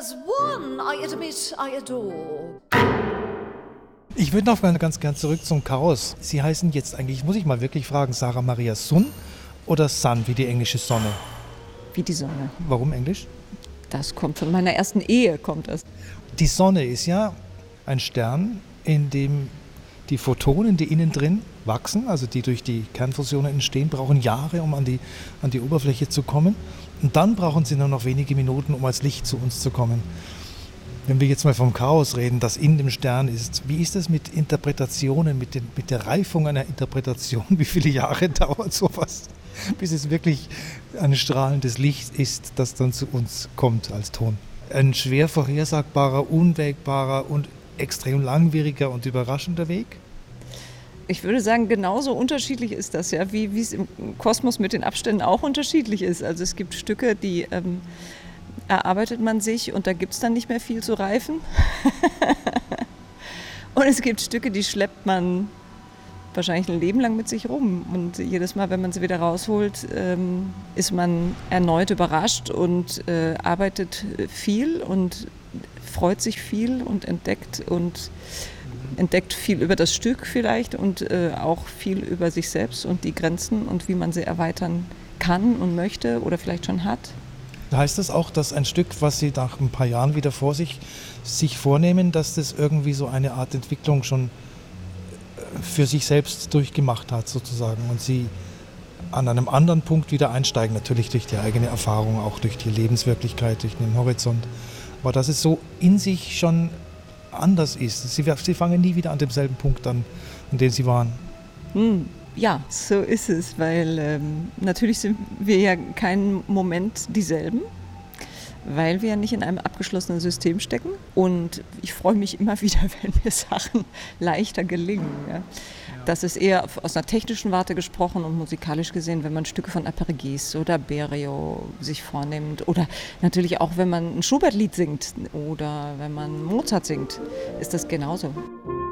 There's one, I admit, I adore. Ich würde noch ganz gern zurück zum Chaos. Sie heißen jetzt eigentlich, muss ich mal wirklich fragen, Sarah Maria Sun oder Sun, wie die englische Sonne? Wie die Sonne. Warum Englisch? Das kommt von meiner ersten Ehe, kommt das. Die Sonne ist ja ein Stern, in dem die Photonen, die innen drin wachsen, also die durch die Kernfusionen entstehen, brauchen Jahre, um an die Oberfläche zu kommen. Und dann brauchen sie nur noch wenige Minuten, um als Licht zu uns zu kommen. Wenn wir jetzt mal vom Chaos reden, das in dem Stern ist, wie ist das mit Interpretationen, mit der Reifung einer Interpretation? Wie viele Jahre dauert sowas, bis es wirklich ein strahlendes Licht ist, das dann zu uns kommt als Ton? Ein schwer vorhersagbarer, unwägbarer und extrem langwieriger und überraschender Weg? Ich würde sagen, genauso unterschiedlich ist das, ja, wie es im Kosmos mit den Abständen auch unterschiedlich ist. Also es gibt Stücke, die erarbeitet man sich und da gibt es dann nicht mehr viel zu reifen. Und es gibt Stücke, die schleppt man wahrscheinlich ein Leben lang mit sich rum. Und jedes Mal, wenn man sie wieder rausholt, ist man erneut überrascht und arbeitet viel und freut sich viel und entdeckt viel über das Stück vielleicht und auch viel über sich selbst und die Grenzen und wie man sie erweitern kann und möchte oder vielleicht schon hat. Heißt das auch, dass ein Stück, was Sie nach ein paar Jahren wieder vor sich vornehmen, dass das irgendwie so eine Art Entwicklung schon für sich selbst durchgemacht hat sozusagen und Sie an einem anderen Punkt wieder einsteigen, natürlich durch die eigene Erfahrung, auch durch die Lebenswirklichkeit, durch den Horizont, aber dass es so in sich schon anders ist. Sie fangen nie wieder an demselben Punkt an, an dem Sie waren. Ja, so ist es, weil natürlich sind wir ja keinen Moment dieselben, weil wir ja nicht in einem abgeschlossenen System stecken. Und ich freue mich immer wieder, wenn mir Sachen leichter gelingen. Ja. Das ist eher aus einer technischen Warte gesprochen und musikalisch gesehen, wenn man Stücke von Apergis oder Berio sich vornimmt. Oder natürlich auch, wenn man ein Schubert-Lied singt oder wenn man Mozart singt, ist das genauso.